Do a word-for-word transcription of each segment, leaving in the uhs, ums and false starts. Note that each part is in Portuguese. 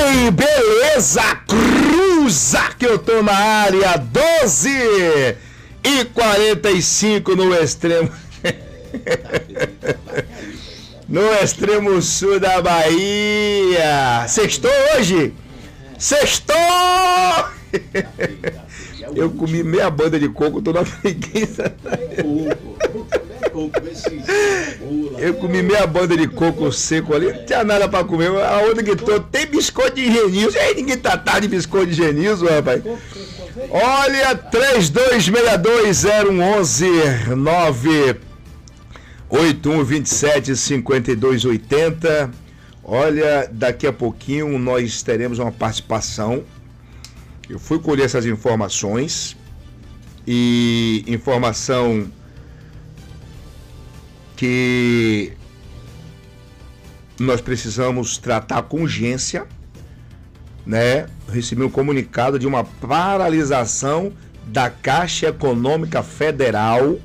Ei, beleza, cruza que eu tô na área, doze e quarenta e cinco no extremo, no extremo sul da Bahia. Sextou hoje? Sextou! Eu comi meia banda de coco, tô na preguiça. Eu comi meia banda de coco seco ali, não tinha nada pra comer. A outra que tô, tem biscoito de Genilson. Aí ninguém tá tarde de biscoito de Genilson, rapaz. Olha, três dois seis dois zero um um nove oito um dois sete cinco dois oito zero. Olha, daqui a pouquinho nós teremos uma participação. Eu fui colher essas informações e informação que nós precisamos tratar com urgência, né? Recebi um comunicado de uma paralisação da Caixa Econômica Federal.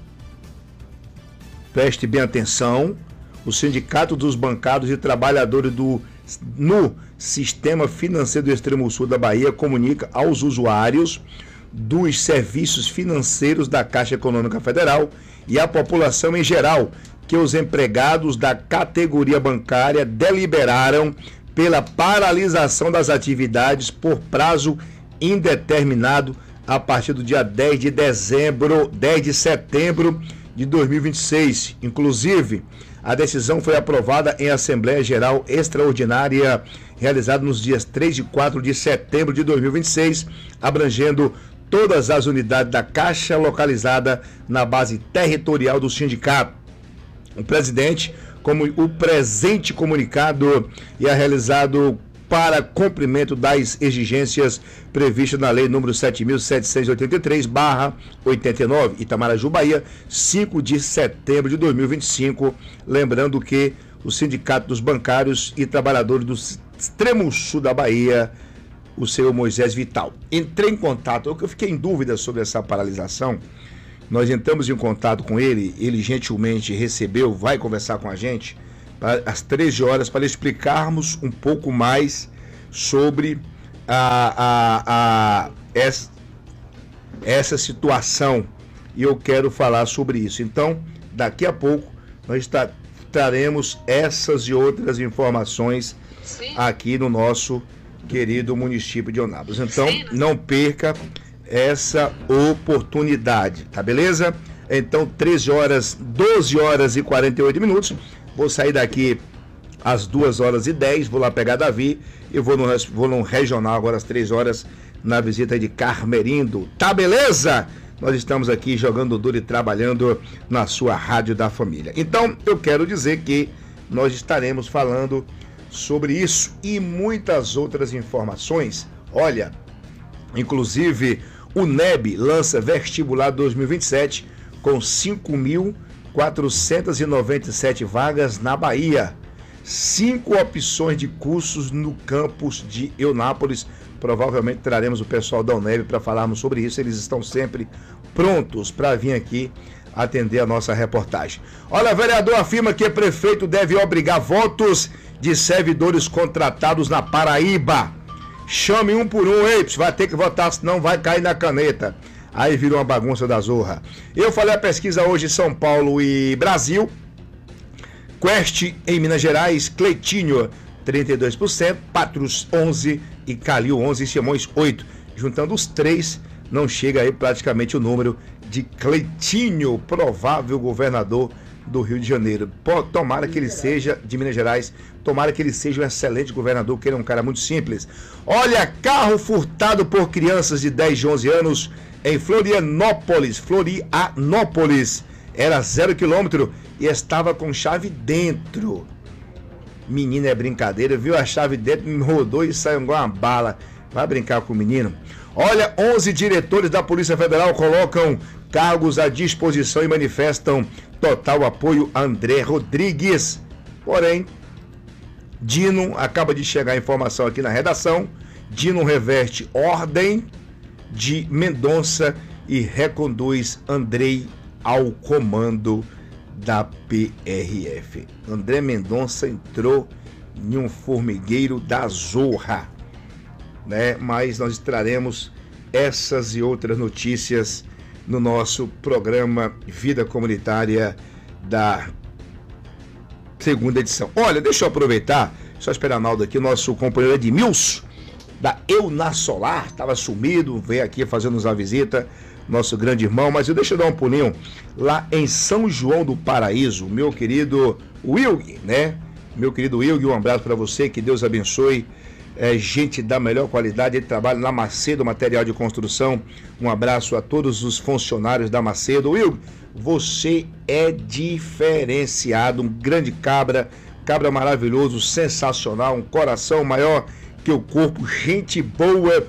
Preste bem atenção. O Sindicato dos Bancários e Trabalhadores do no Sistema Financeiro do Extremo Sul da Bahia comunica aos usuários dos serviços financeiros da Caixa Econômica Federal e à população em geral que os empregados da categoria bancária deliberaram pela paralisação das atividades por prazo indeterminado a partir do dia dez de dezembro, dez de setembro de dois mil e vinte e seis. Inclusive, a decisão foi aprovada em Assembleia Geral Extraordinária realizada nos dias três e quatro de setembro de dois mil e vinte e seis, abrangendo todas as unidades da Caixa localizada na base territorial do sindicato. O presidente, como o presente comunicado é realizado para cumprimento das exigências previstas na Lei número sete mil setecentos e oitenta e três barra oitenta e nove, Itamaraju, Bahia, cinco de setembro de dois mil e vinte e cinco. Lembrando que o Sindicato dos Bancários e Trabalhadores do Extremo Sul da Bahia, o senhor Moisés Vital. Entrei em contato, eu fiquei em dúvida sobre essa paralisação. Nós entramos em contato com ele, ele gentilmente recebeu, vai conversar com a gente às treze horas para explicarmos um pouco mais sobre a, a, a, essa, essa situação, e eu quero falar sobre isso. Então, daqui a pouco nós tá, traremos essas e outras informações Sim. aqui no nosso querido município de Eunápolis. Então, Sim. não perca essa oportunidade, tá beleza? Então, treze horas, doze horas e quarenta e oito minutos. Vou sair daqui às duas horas e dez, vou lá pegar Davi e vou no, vou no regional agora às três horas na visita de Carmerindo. Tá beleza? Nós estamos aqui jogando duro e trabalhando na sua Rádio da Família. Então, eu quero dizer que nós estaremos falando sobre isso e muitas outras informações. Olha, inclusive o N E B lança vestibular dois mil e vinte e sete com cinco mil quatrocentas e noventa e sete vagas na Bahia. Cinco opções de cursos no campus de Eunápolis. Provavelmente traremos o pessoal da Uneb para falarmos sobre isso. Eles estão sempre prontos para vir aqui atender a nossa reportagem. Olha, vereador afirma que prefeito deve obrigar votos de servidores contratados na Paraíba. Chame um por um, ei, vai ter que votar, senão vai cair na caneta. Aí virou uma bagunça da zorra. Eu falei a pesquisa hoje em São Paulo e Brasil. Quest em Minas Gerais, Cleitinho trinta e dois por cento, Patrus onze por cento e Calil onze por cento e Simões oito por cento. Juntando os três, não chega aí praticamente o número de Cleitinho, provável governador do Rio de Janeiro. Pô, tomara que ele seja, de Minas Gerais, tomara que ele seja um excelente governador, que ele é um cara muito simples. Olha, carro furtado por crianças de dez e onze anos em Florianópolis, Florianópolis, era zero quilômetro e estava com chave dentro. Menino é brincadeira, viu a chave dentro, me rodou e saiu igual uma bala. Vai brincar com o menino? Olha, onze diretores da Polícia Federal colocam cargos à disposição e manifestam total apoio a André Rodrigues. Porém, Dino, acaba de chegar a informação aqui na redação, Dino reverte ordem de Mendonça e reconduz Andrei ao comando da P R F. André Mendonça entrou em um formigueiro da zorra. né? Mas nós traremos essas e outras notícias no nosso programa Vida Comunitária da segunda edição. Olha, deixa eu aproveitar, só esperar Naldo aqui, nosso companheiro Edmilson, da Eunasolar, estava sumido, veio aqui fazendo-nos a visita, nosso grande irmão, mas eu deixo eu dar um pulinho lá em São João do Paraíso, meu querido Wilg, né? Meu querido Wilg, um abraço para você, que Deus abençoe. É gente da melhor qualidade, ele trabalha na Macedo Material de Construção. Um abraço a todos os funcionários da Macedo. Will, você é diferenciado, um grande cabra, cabra maravilhoso, sensacional, um coração maior que o corpo, gente boa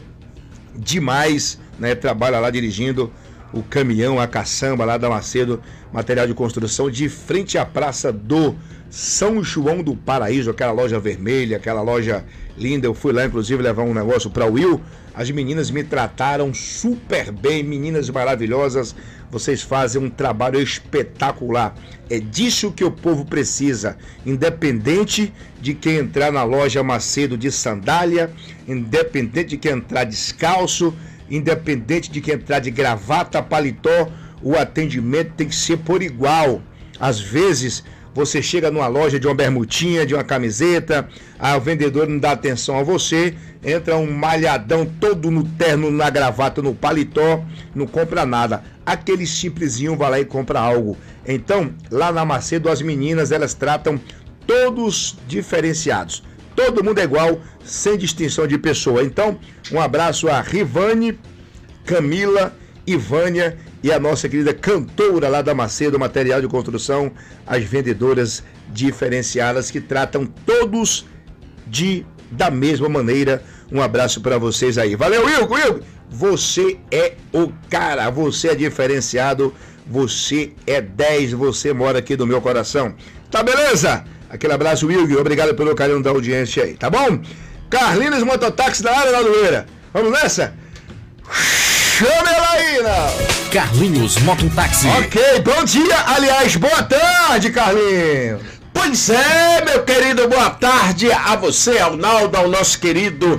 demais, né? Trabalha lá dirigindo o caminhão, a caçamba lá da Macedo Material de Construção, de frente à Praça do São João do Paraíso, aquela loja vermelha, aquela loja linda. Eu fui lá, inclusive, levar um negócio para o Will. As meninas me trataram super bem, meninas maravilhosas. Vocês fazem um trabalho espetacular. É disso que o povo precisa, independente de quem entrar na loja Macedo de sandália, independente de quem entrar descalço, independente de quem entrar de gravata, paletó, o atendimento tem que ser por igual. Às vezes você chega numa loja de uma bermutinha, de uma camiseta, aí o vendedor não dá atenção a você, entra um malhadão todo no terno, na gravata, no paletó, não compra nada. Aquele simplesinho vai lá e compra algo. Então, lá na Macedo, as meninas, elas tratam todos diferenciados. Todo mundo é igual, sem distinção de pessoa. Então, um abraço a Rivane, Camila, Ivânia e a nossa querida cantora lá da Macedo Material de Construção, as vendedoras diferenciadas que tratam todos de da mesma maneira. Um abraço para vocês aí. Valeu, Wilco, Wilco! Você é o cara, você é diferenciado, você é dez, você mora aqui no meu coração. Tá beleza? Aquele abraço, Wilco, obrigado pelo carinho da audiência aí, tá bom? Carlinhos Mototáxi da área, Ladoeira. Vamos nessa? Chama ela aí, não. Carlinhos Mototáxi. Ok, bom dia, aliás, boa tarde, Carlinhos. Pois é, meu querido, boa tarde a você, ao Naldo, ao nosso querido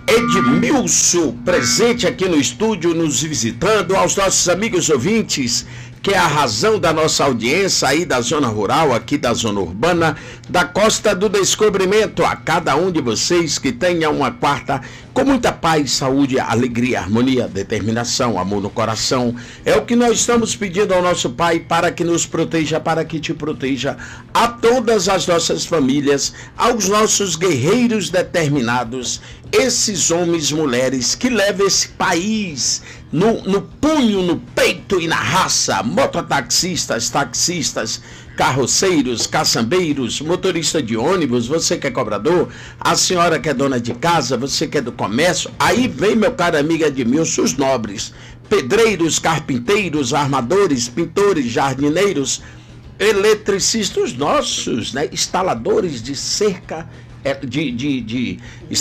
Edmilson, presente aqui no estúdio, nos visitando, aos nossos amigos ouvintes, que é a razão da nossa audiência aí da zona rural, aqui da zona urbana, da Costa do Descobrimento, a cada um de vocês que tenha uma quarta com muita paz, saúde, alegria, harmonia, determinação, amor no coração. É o que nós estamos pedindo ao nosso Pai para que nos proteja, para que te proteja, a todas as nossas famílias, aos nossos guerreiros determinados, esses homens e mulheres que levam esse país no, no punho, no peito e na raça, mototaxistas, taxistas, carroceiros, caçambeiros, motorista de ônibus, você que é cobrador, a senhora que é dona de casa, você que é do comércio, aí vem, meu caro amigo Edmilson, os nobres, pedreiros, carpinteiros, armadores, pintores, jardineiros, eletricistas nossos, né, instaladores de cerca, de, de, de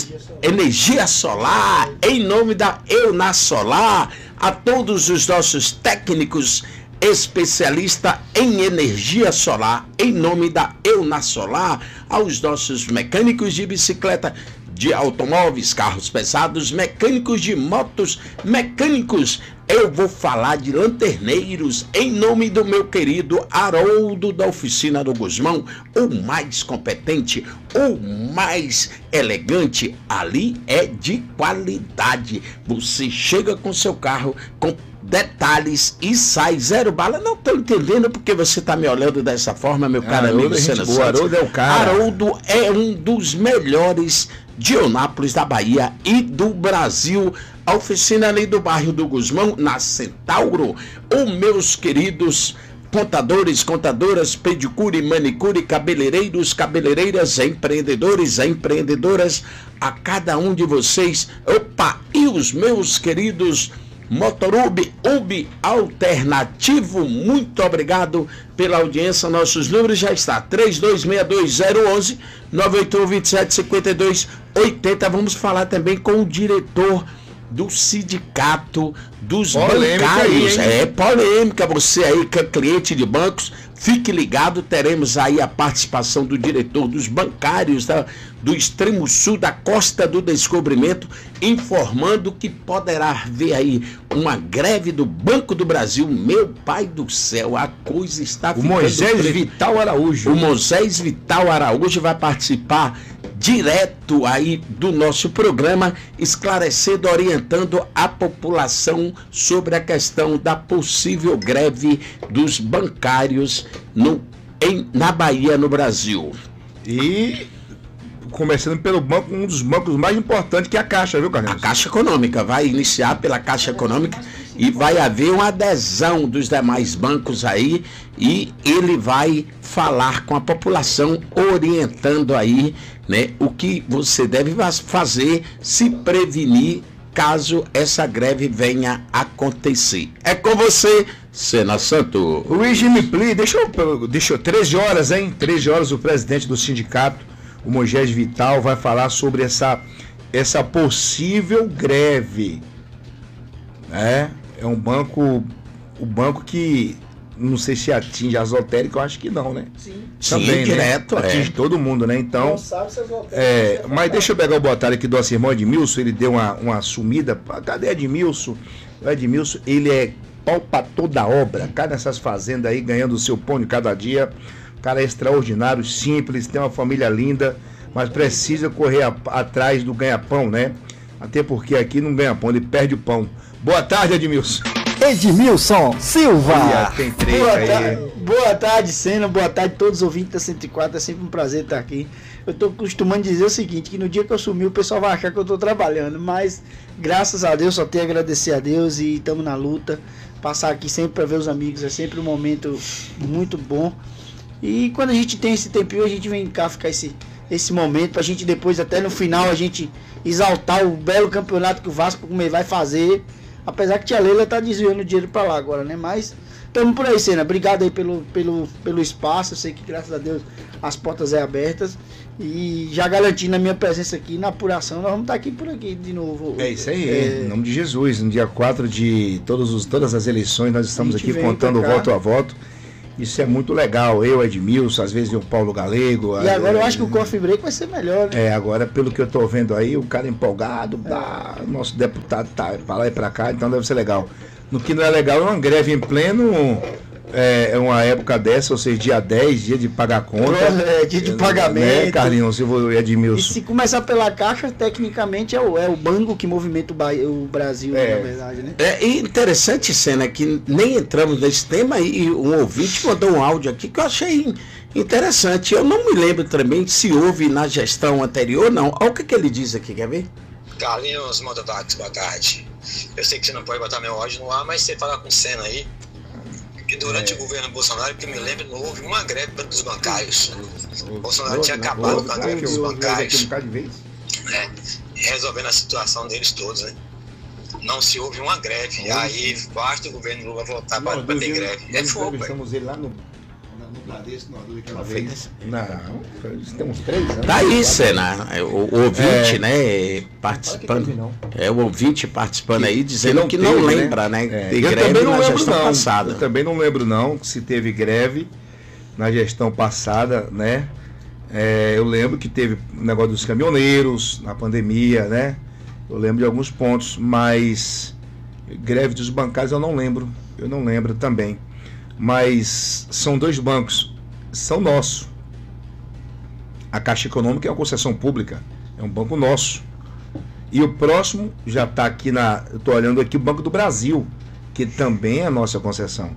energia solar, em nome da Eunasolar, a todos os nossos técnicos especialista em energia solar, em nome da Eunasolar, aos nossos mecânicos de bicicleta, de automóveis, carros pesados, mecânicos de motos, mecânicos, eu vou falar de lanterneiros, em nome do meu querido Haroldo da Oficina do Guzmão, o mais competente, o mais elegante, ali é de qualidade. Você chega com seu carro com detalhes e sai zero bala. Não estou entendendo porque você está me olhando dessa forma, meu caro amigo Senna Santos. Haroldo é o cara. Haroldo é um dos melhores de Eunápolis, da Bahia e do Brasil. A oficina ali do bairro do Guzmão, na Centauro. Os meus queridos contadores, contadoras, pedicure, manicure, cabeleireiros, cabeleireiras, empreendedores, empreendedoras, a cada um de vocês. Opa! E os meus queridos Motorub, Ub Alternativo, muito obrigado pela audiência. Nossos números já está três dois seis dois zero um um, nove oito um, dois sete cinco dois oito zero. Vamos falar também com o diretor do sindicato dos polêmica bancários. Aí, é polêmica, você aí que é cliente de bancos, fique ligado, teremos aí a participação do diretor dos bancários, tá? do extremo sul da Costa do Descobrimento, informando que poderá haver aí uma greve do Banco do Brasil. Meu pai do céu, a coisa está ficando... O Moisés pre... Vital Araújo. O Moisés Vital Araújo vai participar direto aí do nosso programa, esclarecendo, orientando a população sobre a questão da possível greve dos bancários no, em, na Bahia, no Brasil. E começando pelo banco, um dos bancos mais importantes, que é a Caixa, viu, Carlinhos? A Caixa Econômica vai iniciar pela Caixa Econômica e vai haver uma adesão dos demais bancos aí, e ele vai falar com a população, orientando aí, né, o que você deve fazer, se prevenir caso essa greve venha acontecer. É com você, Sena Santo. Luiz Gimipli, deixa eu, deixa eu, treze horas, hein? treze horas, o presidente do sindicato, o Moisés Vital, vai falar sobre essa, essa possível greve. É, é um banco, o banco que, não sei se atinge a esotérica, eu acho que não, né? Sim, também, Sim, direto, né? Atinge é. todo mundo, né? Então, não sabe se é, mas deixa eu pegar o boa tarde aqui do nosso irmão Edmilson, ele deu uma, uma sumida. Cadê Edmilson? O Edmilson, ele é pau pra toda obra, cara, nessas fazendas aí, ganhando o seu pão de cada dia. O cara é extraordinário, simples, tem uma família linda, mas precisa correr a, atrás do ganha-pão, né? Até porque aqui não ganha pão, ele perde o pão. Boa tarde, Edmilson. Edmilson Silva. Olha, tem três boa, aí. tarde, boa tarde, Sena. Boa tarde a todos os ouvintes da cento e quatro. É sempre um prazer estar aqui. Eu estou costumando dizer o seguinte, que no dia que eu sumir o pessoal vai achar que eu estou trabalhando, mas graças a Deus, só tenho a agradecer a Deus e estamos na luta. Passar aqui sempre para ver os amigos é sempre um momento muito bom. E quando a gente tem esse tempinho, a gente vem cá ficar esse, esse momento, para a gente depois, até no final, a gente exaltar o belo campeonato que o Vasco vai fazer. Apesar que tia Leila tá desviando dinheiro para lá agora, né? Mas estamos por aí, Sena. Obrigado aí pelo, pelo, pelo espaço. Eu sei que, graças a Deus, as portas é abertas. E já garantindo a minha presença aqui na apuração, nós vamos estar aqui por aqui de novo. É isso aí, é... em nome de Jesus. No dia quatro de todos os, todas as eleições, nós estamos aqui contando voto a voto. Isso é muito legal. Eu, Edmilson, às vezes o Paulo Galego. E agora eu acho que o Coffee Break vai ser melhor, né? É, agora pelo que eu tô vendo aí, o cara empolgado, é. Bah, nosso deputado tá pra lá e pra cá, então deve ser legal. No que não é legal é uma greve em pleno, é, é uma época dessa, ou seja, dia dez, dia de pagar conta. É, dia de pagamento. Né, Carlinhos, eu e Edmilson. E se começar pela Caixa, tecnicamente é o, é o banco que movimenta o, Bahia, o Brasil, é. Na verdade, né? É interessante, Sena, que nem entramos nesse tema e um ouvinte mandou um áudio aqui que eu achei interessante. Eu não me lembro também se houve na gestão anterior, não. Olha o que, que ele diz aqui, quer ver? Carlinhos Mototáxi, boa tarde. Eu sei que você não pode botar meu áudio no ar, mas você fala com Sena aí. Que durante é. o governo Bolsonaro, que eu me lembro, não houve uma greve dos bancários. O Bolsonaro tinha acabado com a greve dos bancários, né, resolvendo a situação deles todos, né? Não se houve uma greve. E aí basta o governo Lula voltar para ter greve. É fogo. Estamos ele lá no Bradesco, não, vez. Não, temos três anos. Tá aí, Sena, o, o ouvinte, é, né, participando, é o ouvinte participando que, aí, dizendo que não, que não teve, lembra, né, né é, de greve na gestão não. passada. Eu também não lembro não se teve greve na gestão passada, né, é, eu lembro que teve o negócio dos caminhoneiros, na pandemia, né, eu lembro de alguns pontos, mas greve dos bancários eu não lembro, eu não lembro também. Mas são dois bancos, são nossos. A Caixa Econômica é uma concessão pública, é um banco nosso. E o próximo já está aqui na. Eu estou olhando aqui o Banco do Brasil, que também é a nossa concessão.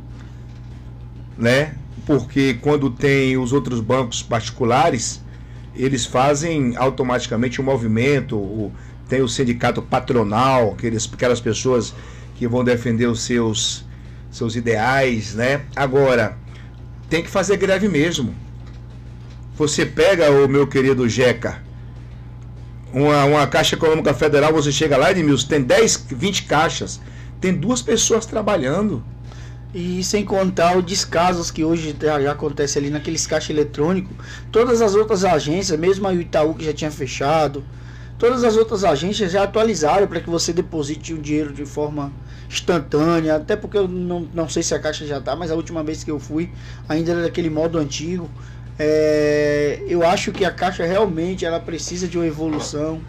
Né? Porque quando tem os outros bancos particulares, eles fazem automaticamente o um movimento, o, tem o sindicato patronal, aqueles, aquelas pessoas que vão defender os seus. seus ideais, né? Agora, tem que fazer greve mesmo. Você pega, o meu querido Jeca, uma, uma Caixa Econômica Federal, você chega lá, Edmilson, tem dez, vinte caixas, tem duas pessoas trabalhando. E sem contar os descasos que hoje já, já acontece ali naqueles caixas eletrônicos, todas as outras agências, mesmo a Itaú que já tinha fechado, todas as outras agências já atualizaram para que você deposite o dinheiro de forma instantânea, até porque eu não, não sei se a Caixa já está, mas a última vez que eu fui ainda era daquele modo antigo. É, eu acho que a Caixa realmente ela precisa de uma evolução.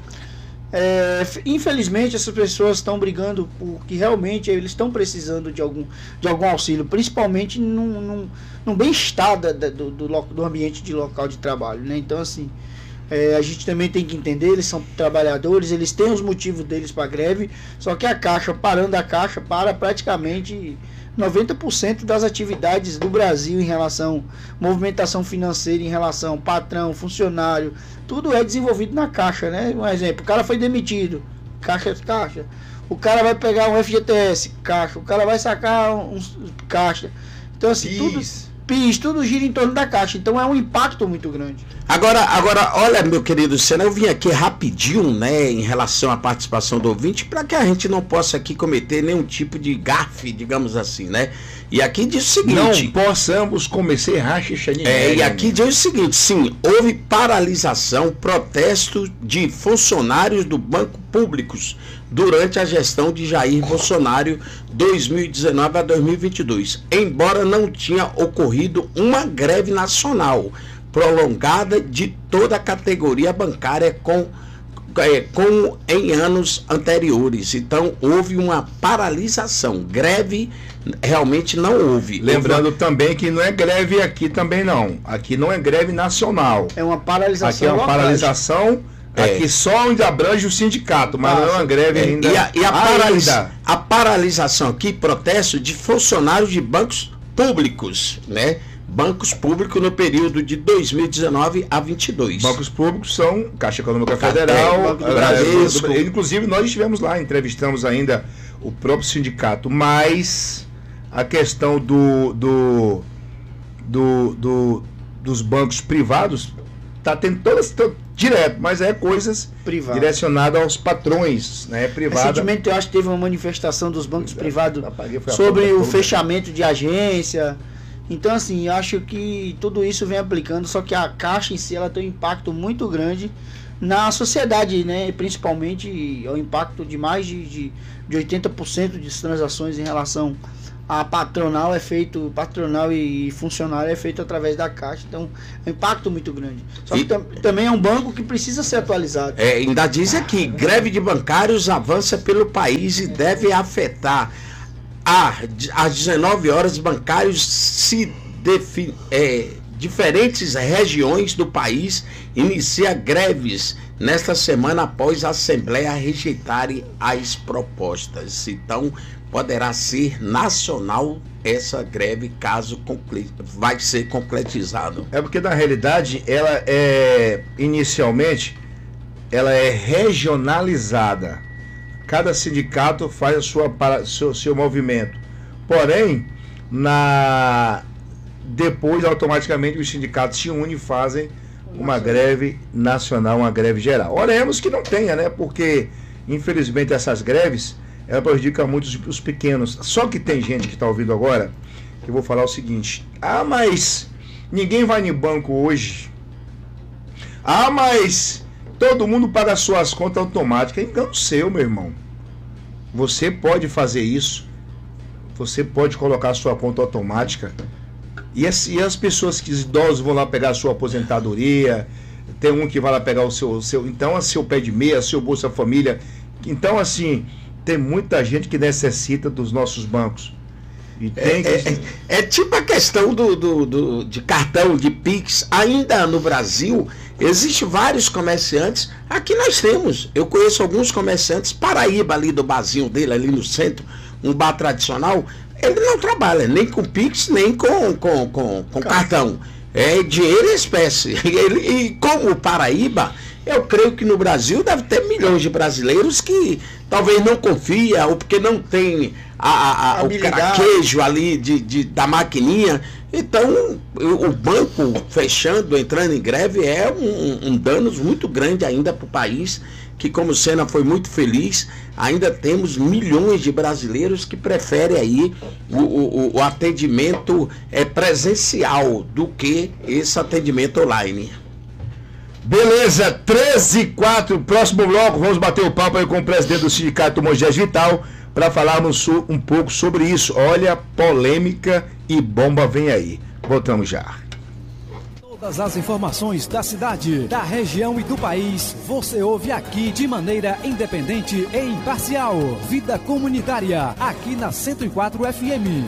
É, infelizmente essas pessoas estão brigando porque realmente eles estão precisando de algum, de algum auxílio, principalmente num, num, num bem-estar da, da, do, do ambiente de local de trabalho, né? Então assim, é, a gente também tem que entender, eles são trabalhadores, eles têm os motivos deles para greve, só que a Caixa, parando a Caixa, para praticamente noventa por cento das atividades do Brasil em relação à movimentação financeira, em relação ao patrão, funcionário, tudo é desenvolvido na Caixa, né? Um exemplo, o cara foi demitido, Caixa, Caixa. O cara vai pegar um F G T S, Caixa. O cara vai sacar um, um Caixa. Então assim, tudo, P I S, tudo gira em torno da Caixa. Então é um impacto muito grande. Agora, agora, olha, meu querido Senna, eu vim aqui rapidinho, né, em relação à participação do ouvinte, para que a gente não possa aqui cometer nenhum tipo de gafe, digamos assim, né? E aqui diz o seguinte... Não possamos cometer racha ninguém. É, e aqui diz o seguinte, sim, houve paralisação, protesto de funcionários do Banco Públicos durante a gestão de Jair Bolsonaro dois mil e dezenove a dois mil e vinte e dois, embora não tinha ocorrido uma greve nacional prolongada de toda a categoria bancária com, é, com em anos anteriores. Então houve uma paralisação, greve realmente não houve. Lembrando houve... também que não é greve aqui também não, aqui não é greve nacional, é uma paralisação, aqui é uma paralisação, é. Aqui só onde abrange o sindicato, mas ah, não é uma greve é. ainda. E a, e a, paralisa, a paralisação aqui, protesto de funcionários de bancos públicos, né? Bancos públicos no período de dois mil e dezenove a vinte e dois. Bancos públicos são Caixa Econômica Federal, Banco do Bradesco. É, inclusive nós estivemos lá, entrevistamos ainda o próprio sindicato, mas a questão do, do, do, do dos bancos privados está tendo todas, todas direto, mas é coisas Privado. direcionadas aos patrões, né? Privada. Recentemente eu acho que teve uma manifestação dos bancos privados sobre o fechamento de agência. Então, assim, acho que tudo isso vem aplicando, só que a Caixa em si, ela tem um impacto muito grande na sociedade, né? Principalmente o impacto de mais de, de, de oitenta por cento das transações em relação a patronal é feito, patronal e funcionário é feito através da Caixa. Então, é um impacto muito grande. Só que e, tam, também é um banco que precisa ser atualizado. É, ainda diz aqui, greve de bancários avança pelo país e deve afetar às dezenove horas, bancários se defi, é, diferentes regiões do país inicia greves nesta semana após a Assembleia rejeitar as propostas. Então, poderá ser nacional essa greve caso conclui, vai ser concretizado. É porque na realidade ela é inicialmente ela é regionalizada. Cada sindicato faz a sua, para, seu, seu movimento. Porém, na, depois, automaticamente, os sindicatos se unem e fazem uma greve nacional, uma greve geral. Oremos que não tenha, né? Porque, infelizmente, essas greves, ela prejudica muito os, os pequenos. Só que tem gente que está ouvindo agora, que eu vou falar o seguinte. Ah, mas ninguém vai no banco hoje. Ah, mas... todo mundo paga suas contas automáticas. É engano seu, meu irmão. Você pode fazer isso. Você pode colocar a sua conta automática. E as, e as pessoas que idosos vão lá pegar a sua aposentadoria. Tem um que vai lá pegar o seu... O seu então, a seu pé de meia, seu Bolsa Família. Então, assim, tem muita gente que necessita dos nossos bancos. E tem é, que... é, é tipo a questão do, do, do, de cartão, de Pix. Ainda no Brasil... existem vários comerciantes, aqui nós temos, eu conheço alguns comerciantes, Paraíba ali do barzinho dele, ali no centro, um bar tradicional, ele não trabalha nem com Pix, nem com, com, com, com cartão, é dinheiro em espécie, ele, e como Paraíba, eu creio que no Brasil deve ter milhões de brasileiros que talvez não confia, ou porque não tem a, a, a, o craquejo ali de, de, da maquininha. Então, o banco fechando, entrando em greve é um, um dano muito grande ainda para o país, que como o Senna foi muito feliz, ainda temos milhões de brasileiros que preferem aí o, o, o atendimento é, presencial do que esse atendimento online. Beleza, treze e quatro, próximo bloco, vamos bater o papo aí com o presidente do Sindicato Moisés Vital, para falarmos um pouco sobre isso. Olha, polêmica e bomba vem aí. Voltamos já. Todas as informações da cidade, da região e do país, você ouve aqui de maneira independente e imparcial. Vida Comunitária, aqui na cento e quatro F M.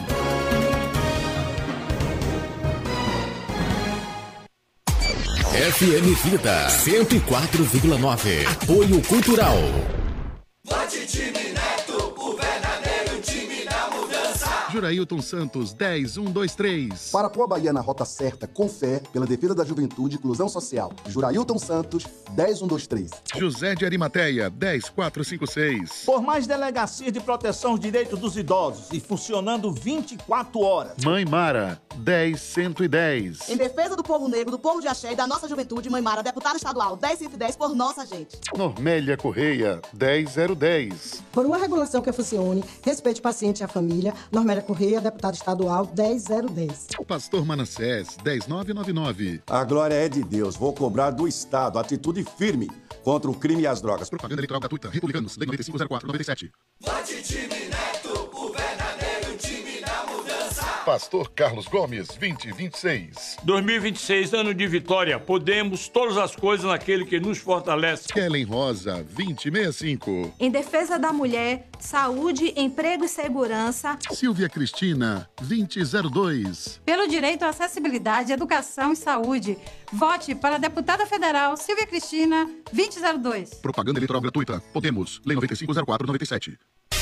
F M Vida cento e quatro vírgula nove. Apoio Cultural. Vote time Neto, o verdadeiro time da mudança. Jurailton Santos, dez, um, dois, três. Para pôr a Bahia na rota certa, com fé, pela defesa da juventude e inclusão social. Jurailton Santos, dez, um, dois, três. José de Arimateia, dez, quatro, cinco, seis. Por mais delegacias de proteção aos direitos dos idosos e funcionando vinte e quatro horas. Mãe Mara, dez, cento e dez. Em defesa do povo negro, do povo de axé e da nossa juventude, Mãe Mara, deputada estadual, dez, cento e dez por nossa gente. Normélia Correia, dez, zero, dez. Por uma regulação que funcione, respeite o paciente e a família, Normélia Correia, deputada estadual, dez, zero, dez. Pastor Manassés, dez, nove, nove, nove. A glória é de Deus. Vou cobrar do Estado atitude firme contra o crime e as drogas. Propaganda eleitoral gratuita. Republicanos, lei noventa e cinco zero quatro noventa e sete. Vote time Neto, o verdadeiro time da mudança. Pastor Carlos Gomes, vinte, vinte e seis. dois mil e vinte e seis, ano de vitória. Podemos todas as coisas naquele que nos fortalece. Kellen Rosa, vinte, sessenta e cinco. Em defesa da mulher, saúde, emprego e segurança. Silvia Cristina, vinte, zero dois. Pelo direito à acessibilidade, educação e saúde. Vote para a deputada federal Silvia Cristina, vinte, zero dois. Propaganda eleitoral gratuita. Podemos, lei noventa e cinco zero quatro noventa e sete.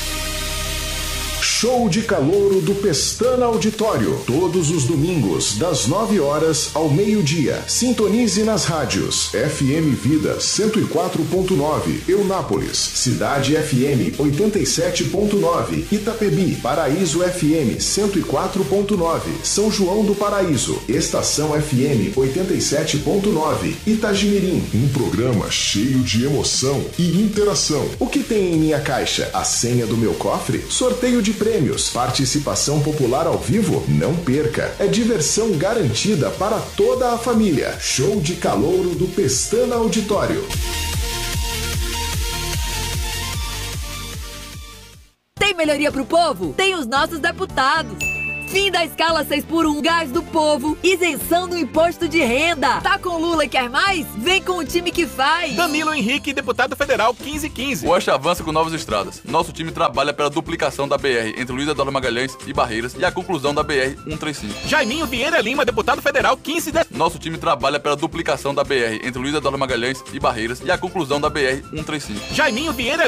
Show de calouro do Pestana Auditório. Todos os domingos, das nove horas ao meio-dia. Sintonize nas rádios F M Vida cento e quatro ponto nove, Eunápolis. Cidade F M oitenta e sete ponto nove, Itapebi. Paraíso F M cento e quatro ponto nove, São João do Paraíso. Estação F M oitenta e sete ponto nove, Itagimirim. Um programa cheio de emoção e interação. O que tem em minha caixa? A senha do meu cofre? Sorteio de prêmios. Participação popular ao vivo? Não perca. É diversão garantida para toda a família. Show de calouro do Pestana Auditório. Tem melhoria pro povo? Tem os nossos deputados. Fim da escala seis por um, gás do povo, isenção do imposto de renda. Tá com Lula e quer mais? Vem com o time que faz. Danilo Henrique, deputado federal quinze quinze. O Oeste avança com novas estradas. Nosso time trabalha pela duplicação da B R entre Luiz Eduardo Magalhães e Barreiras e a conclusão da B R cento e trinta e cinco. Jaiminho Vieira Lima, deputado federal quinze dez. Nosso time trabalha pela duplicação da B R entre Luiz Eduardo Magalhães e Barreiras e a conclusão da B R cento e trinta e cinco. Jaiminho Vieira